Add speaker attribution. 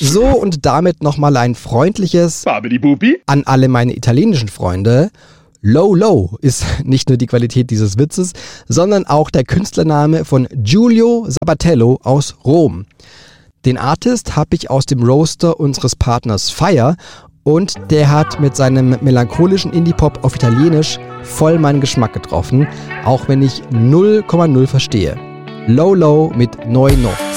Speaker 1: So, und damit nochmal ein freundliches an alle meine italienischen Freunde. Low Low ist nicht nur die Qualität dieses Witzes, sondern auch der Künstlername von Giulio Sabatello aus Rom. Den Artist habe ich aus dem Roaster unseres Partners Fire und der hat mit seinem melancholischen Indie-Pop auf Italienisch voll meinen Geschmack getroffen, auch wenn ich 0,0 verstehe. Low Low mit Noi No.